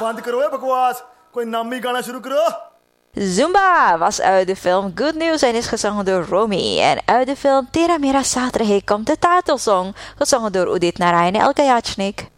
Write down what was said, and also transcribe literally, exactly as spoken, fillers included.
बंद करो है बकवास कोई नामी गाना शुरू करो Zumba was uit de film Good News en is gezongen door Romy. En uit de film Tera Mera Satrahe komt de titelsong, gezongen door Udit Narayan en Elka Yachnik.